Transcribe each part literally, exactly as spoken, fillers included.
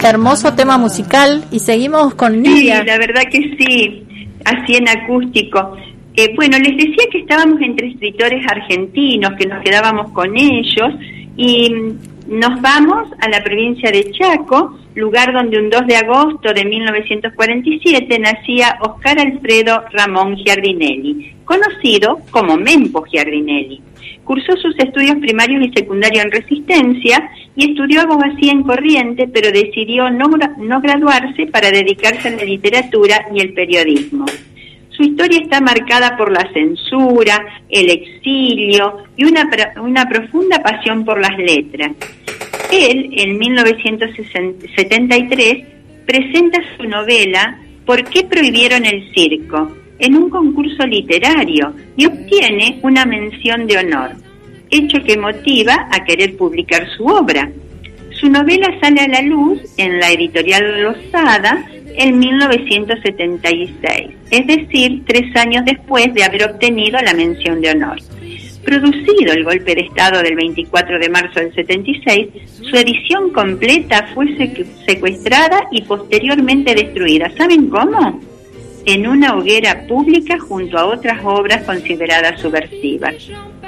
hermoso tema musical y seguimos con Nidia. Sí, la verdad que sí, así en acústico. Eh, bueno, les decía que estábamos entre escritores argentinos, que nos quedábamos con ellos y nos vamos a la provincia de Chaco, lugar donde un dos de agosto de mil novecientos cuarenta y siete nacía Oscar Alfredo Ramón Giardinelli, conocido como Mempo Giardinelli. Cursó sus estudios primarios y secundarios en Resistencia y estudió abogacía en Corrientes, pero decidió no, no graduarse para dedicarse a la literatura y el periodismo. Su historia está marcada por la censura, el exilio y una, una profunda pasión por las letras. Él, en mil novecientos setenta y tres, presenta su novela ¿Por qué prohibieron el circo?, en un concurso literario y obtiene una mención de honor, hecho que motiva a querer publicar su obra. Su novela sale a la luz en la editorial Losada en mil novecientos setenta y seis, es decir, tres años después de haber obtenido la mención de honor. Producido el golpe de Estado del veinticuatro de marzo del setenta y seis, su edición completa fue secuestrada y posteriormente destruida. ¿Saben cómo? En una hoguera pública junto a otras obras consideradas subversivas.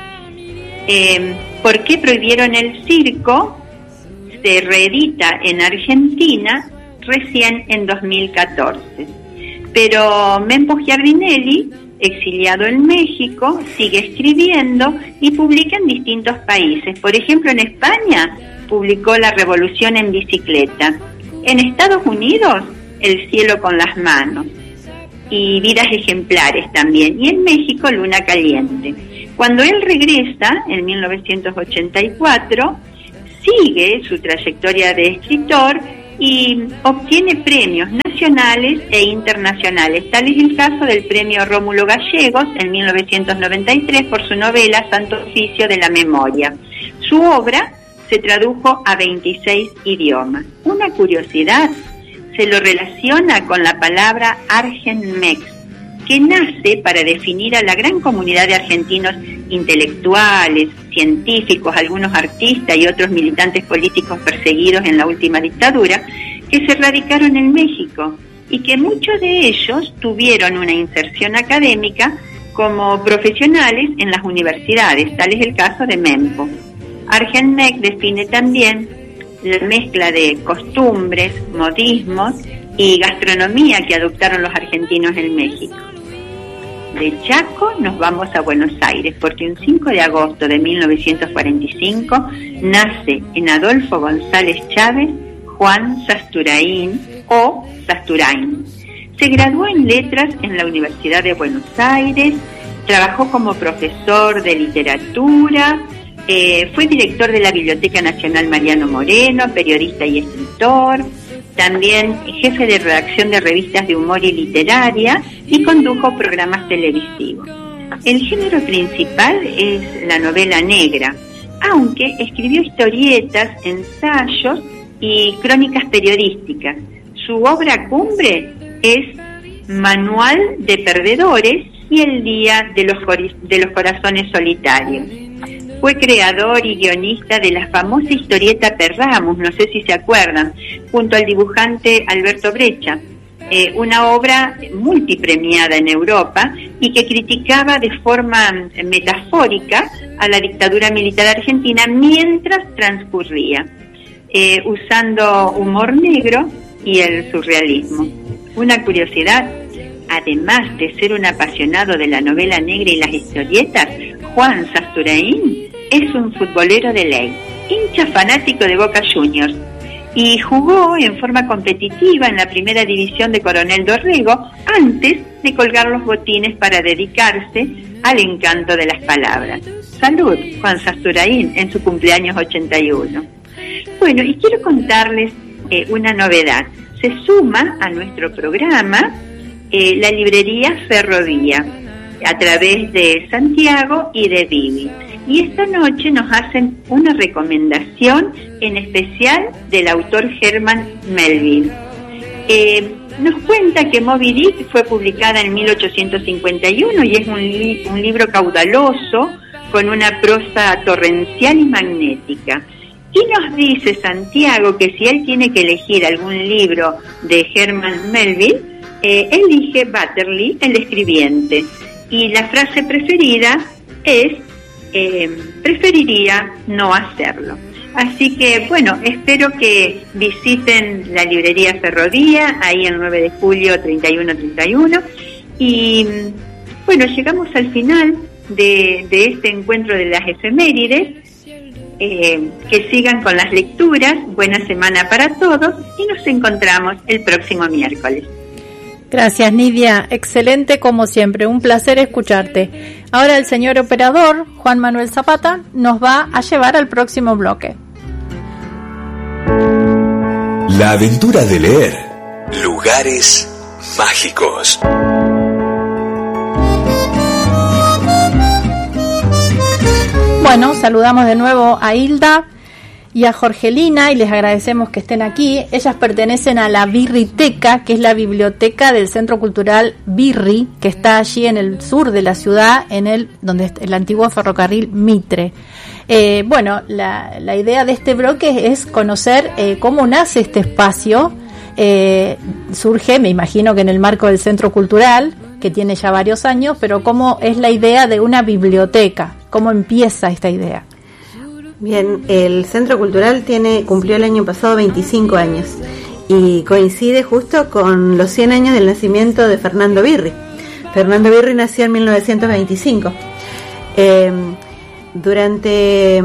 Eh, ¿Por qué prohibieron el circo? Se reedita en Argentina recién en dos mil catorce. Pero Mempo Giardinelli, exiliado en México, sigue escribiendo y publica en distintos países. Por ejemplo, en España publicó La Revolución en Bicicleta. En Estados Unidos, El cielo con las manos. Y Vidas ejemplares también. Y en México, Luna caliente. Cuando él regresa, en mil novecientos ochenta y cuatro, sigue su trayectoria de escritor y obtiene premios nacionales e internacionales. Tal es el caso del premio Rómulo Gallegos en mil novecientos noventa y tres por su novela Santo Oficio de la Memoria. Su obra se tradujo a veintiséis idiomas. Una curiosidad, se lo relaciona con la palabra Argenmex, que nace para definir a la gran comunidad de argentinos intelectuales, científicos, algunos artistas y otros militantes políticos perseguidos en la última dictadura, que se radicaron en México y que muchos de ellos tuvieron una inserción académica como profesionales en las universidades. Tal es el caso de Mempo. Argenmex define también la mezcla de costumbres, modismos y gastronomía que adoptaron los argentinos en México. De Chaco nos vamos a Buenos Aires, porque un cinco de agosto de mil novecientos cuarenta y cinco nace en Adolfo González Chávez Juan Sasturain o Sasturain. Se graduó en Letras en la Universidad de Buenos Aires, trabajó como profesor de literatura, eh, fue director de la Biblioteca Nacional Mariano Moreno, periodista y escritor, también jefe de redacción de revistas de humor y literaria y condujo programas televisivos. El género principal es la novela negra, aunque escribió historietas, ensayos y crónicas periodísticas. Su obra cumbre es Manual de Perdedores y El Día de los, de los Corazones Solitarios. Fue creador y guionista de la famosa historieta Perramus, no sé si se acuerdan, junto al dibujante Alberto Brecha, eh, una obra multipremiada en Europa y que criticaba de forma metafórica a la dictadura militar argentina mientras transcurría, eh, usando humor negro y el surrealismo. Una curiosidad, además de ser un apasionado de la novela negra y las historietas, Juan Sasturain es un futbolero de ley, hincha fanático de Boca Juniors, y jugó en forma competitiva en la primera división de Coronel Dorrego antes de colgar los botines para dedicarse al encanto de las palabras. Salud, Juan Sasturain, en su cumpleaños ochenta y uno. Bueno, y quiero contarles eh, una novedad. Se suma a nuestro programa eh, la librería Ferrovía, a través de Santiago y de Vivi. Y esta noche nos hacen una recomendación en especial del autor Herman Melville. Eh, nos cuenta que Moby Dick fue publicada en mil ochocientos cincuenta y uno y es un, li- un libro caudaloso con una prosa torrencial y magnética. Y nos dice Santiago que si él tiene que elegir algún libro de Herman Melville, eh, elige Butterly, el escribiente. Y la frase preferida es, eh, preferiría no hacerlo. Así que, bueno, espero que visiten la librería Ferrovía, ahí el nueve de julio, treinta y uno treinta y uno. Y, bueno, llegamos al final de, de este encuentro de las efemérides. Eh, que sigan con las lecturas, buena semana para todos y nos encontramos el próximo miércoles. Gracias, Nidia, excelente como siempre, un placer escucharte. Ahora el señor operador, Juan Manuel Zapata, nos va a llevar al próximo bloque. La aventura de leer lugares mágicos. Bueno, saludamos de nuevo a Hilda y a Jorgelina y les agradecemos que estén aquí. Ellas pertenecen a la Birriteca, que es la biblioteca del Centro Cultural Birri, que está allí en el sur de la ciudad, en el donde el antiguo ferrocarril Mitre. Eh, bueno, la, la idea de este bloque es conocer eh, cómo nace este espacio. Eh, surge, me imagino que en el marco del Centro Cultural, que tiene ya varios años, pero cómo es la idea de una biblioteca, cómo empieza esta idea. Bien, el Centro Cultural tiene cumplió el año pasado veinticinco años y coincide justo con los cien años del nacimiento de Fernando Birri. Fernando Birri nació en mil novecientos veinticinco. Eh, durante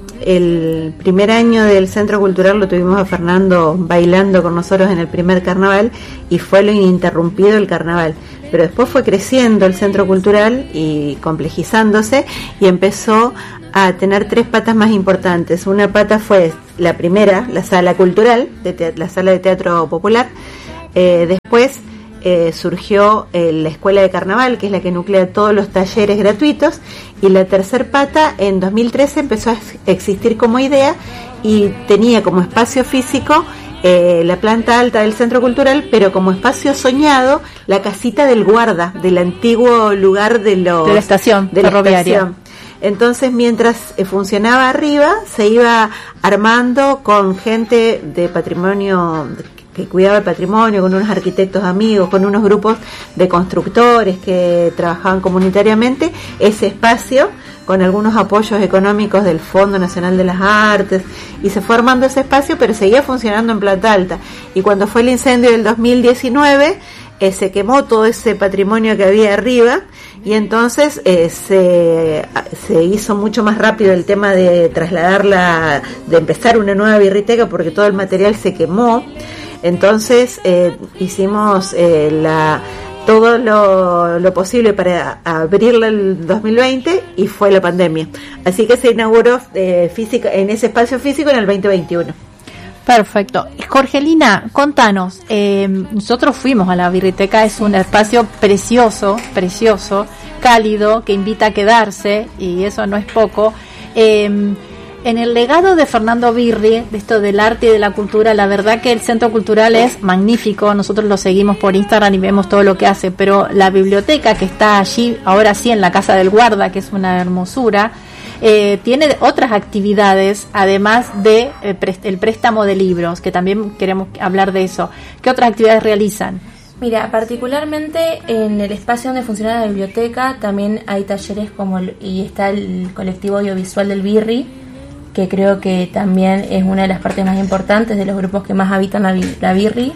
el primer año del Centro Cultural lo tuvimos a Fernando bailando con nosotros en el primer carnaval y fue lo ininterrumpido el carnaval. Pero después fue creciendo el Centro Cultural y complejizándose y empezó a tener tres patas más importantes. Una pata fue la primera, la sala cultural, de te- la sala de teatro popular. Eh, después eh, surgió eh, la escuela de carnaval, que es la que nuclea todos los talleres gratuitos. Y la tercer pata, en dos mil trece, empezó a existir como idea y tenía como espacio físico Eh, la planta alta del Centro Cultural, pero como espacio soñado, la casita del guarda, del antiguo lugar de, los, de la estación de la ferroviaria. estación. Entonces, mientras eh, funcionaba arriba, se iba armando con gente de patrimonio, que cuidaba el patrimonio, con unos arquitectos amigos, con unos grupos de constructores que trabajaban comunitariamente, ese espacio, con algunos apoyos económicos del Fondo Nacional de las Artes, y se fue armando ese espacio, pero seguía funcionando en planta alta. Y cuando fue el incendio del dos mil diecinueve, eh, se quemó todo ese patrimonio que había arriba, y entonces eh, se, se hizo mucho más rápido el tema de trasladarla, de empezar una nueva birriteca, porque todo el material se quemó. Entonces eh, hicimos eh, la... todo lo, lo posible para abrirla el dos mil veinte y fue la pandemia. Así que se inauguró eh, física, en ese espacio físico en el veinte veintiuno. Perfecto. Jorgelina, contanos, eh, nosotros fuimos a la Birriteca, es un espacio precioso, precioso, cálido, que invita a quedarse, y eso no es poco. Eh, En el legado de Fernando Birri, de esto del arte y de la cultura, la verdad que el Centro Cultural es magnífico, nosotros lo seguimos por Instagram y vemos todo lo que hace, pero la biblioteca que está allí, ahora sí en la Casa del Guarda, que es una hermosura, eh, tiene otras actividades, además de eh, prest- el préstamo de libros, que también queremos hablar de eso. ¿Qué otras actividades realizan? Mira, particularmente en el espacio donde funciona la biblioteca también hay talleres como el, y está el colectivo audiovisual del Birri, que creo que también es una de las partes más importantes de los grupos que más habitan la, la Birri.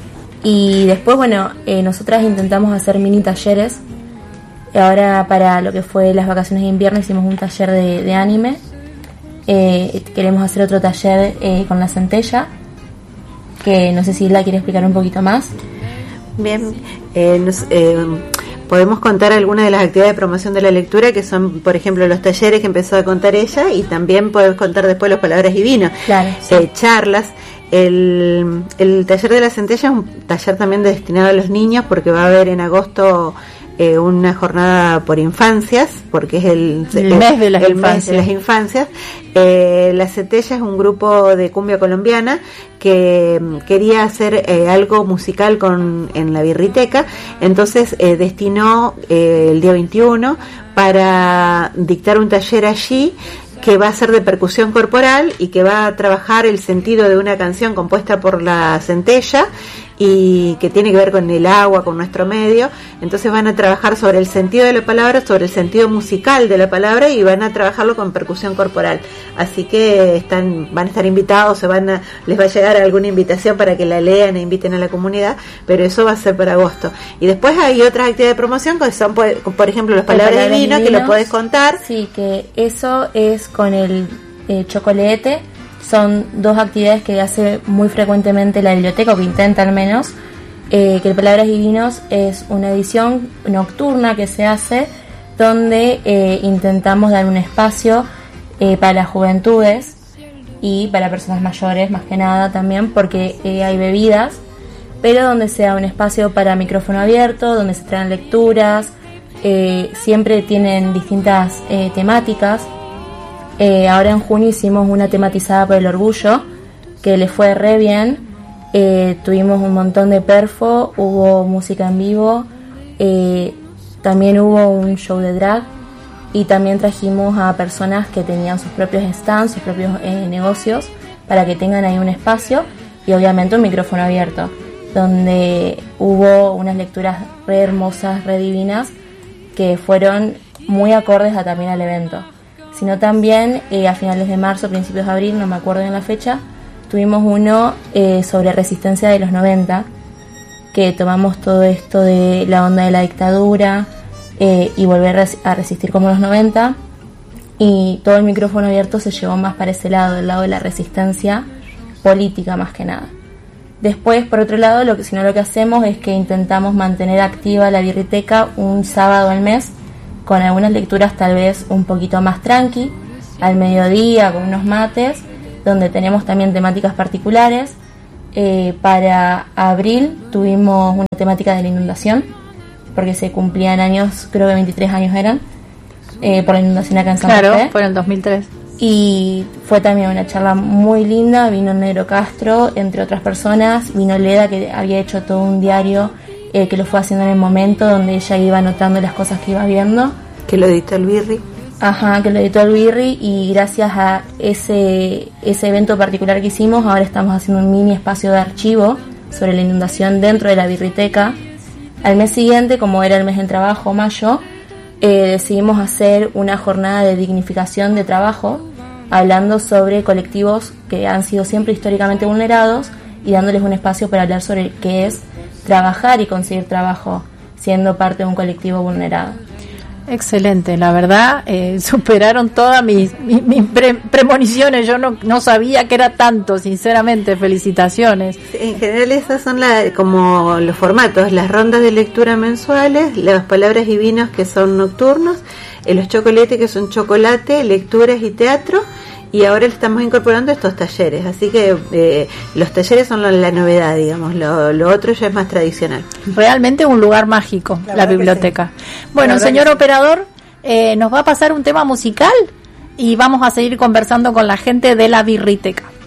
Y después, bueno, eh, nosotras intentamos hacer mini talleres. Ahora para lo que fue las vacaciones de invierno hicimos un taller de, de anime. Eh, queremos hacer otro taller eh, con la centella, que no sé si la quiere explicar un poquito más. Bien, eh, nos, eh, podemos contar algunas de las actividades de promoción de la lectura, que son, por ejemplo, los talleres que empezó a contar ella, y también podemos contar después los palabras y vino, claro, sí. eh, charlas. El, el taller de la centella es un taller también destinado a los niños, porque va a haber en agosto eh, una jornada por infancias, porque es el, el, el mes de las el infancias. Mes de las infancias. Eh, la Centella es un grupo de cumbia colombiana que quería hacer eh, algo musical con en la Birriteca, entonces eh, destinó eh, el día veintiuno para dictar un taller allí que va a ser de percusión corporal y que va a trabajar el sentido de una canción compuesta por la centella y que tiene que ver con el agua, con nuestro medio. Entonces van a trabajar sobre el sentido de la palabra, sobre el sentido musical de la palabra, y van a trabajarlo con percusión corporal. Así que están, van a estar invitados, se van a, les va a llegar alguna invitación para que la lean e inviten a la comunidad, pero eso va a ser para agosto. Y después hay otras actividades de promoción que son, por, por ejemplo, las palabras, palabras divinas, divinos, que lo podés contar. Sí, que eso es con el eh, chocolate. Son dos actividades que hace muy frecuentemente la biblioteca, o que intenta al menos, eh, que el Palabras Divinos es una edición nocturna que se hace, donde eh, intentamos dar un espacio eh, para las juventudes y para personas mayores, más que nada también, porque eh, hay bebidas, pero donde sea un espacio para micrófono abierto, donde se traen lecturas, eh, siempre tienen distintas eh, temáticas. Eh, ahora en junio hicimos una tematizada por el orgullo, que le fue re bien. Eh, tuvimos un montón de perfo, hubo música en vivo, eh, también hubo un show de drag, y también trajimos a personas que tenían sus propios stands, sus propios eh, negocios, para que tengan ahí un espacio, y obviamente un micrófono abierto, donde hubo unas lecturas re hermosas, re divinas, que fueron muy acordes a, también al evento. Sino también eh, a finales de marzo, principios de abril, no me acuerdo bien la fecha, tuvimos uno eh, sobre resistencia de los noventa, que tomamos todo esto de la onda de la dictadura eh, y volver a resistir como los noventa, y todo el micrófono abierto se llevó más para ese lado, el lado de la resistencia política más que nada. Después, por otro lado, lo que, sino lo que hacemos es que intentamos mantener activa la birriteca un sábado al mes, con algunas lecturas tal vez un poquito más tranqui, al mediodía con unos mates, donde tenemos también temáticas particulares. Eh, para abril tuvimos una temática de la inundación, porque se cumplían años, creo que veintitrés años eran, eh, por la inundación acá en Santa Fe. Claro, por el dos mil tres. Y fue también una charla muy linda, vino Negro Castro, entre otras personas, vino Leda, que había hecho todo un diario, Eh, que lo fue haciendo en el momento, donde ella iba anotando las cosas que iba viendo. Que lo editó el Birri. Ajá, que lo editó el Birri, y gracias a ese, ese evento particular que hicimos, ahora estamos haciendo un mini espacio de archivo sobre la inundación dentro de la birriteca. Al mes siguiente, como era el mes del trabajo, mayo, eh, decidimos hacer una jornada de dignificación de trabajo, hablando sobre colectivos que han sido siempre históricamente vulnerados, y dándoles un espacio para hablar sobre qué es trabajar y conseguir trabajo siendo parte de un colectivo vulnerado. Excelente, la verdad, eh, superaron todas mis, mis, mis pre, premoniciones. Yo no, no sabía que era tanto, sinceramente, felicitaciones. En general esas son la, como los formatos, las rondas de lectura mensuales, las palabras divinos que son nocturnos, eh, los chocolates que son chocolate, lecturas y teatro. Y ahora le estamos incorporando estos talleres, así que eh, los talleres son la, la novedad, digamos, lo, lo otro ya es más tradicional. Realmente un lugar mágico, la, la biblioteca. Sí. Bueno, señor operador, eh, nos va a pasar un tema musical y vamos a seguir conversando con la gente de la birriteca.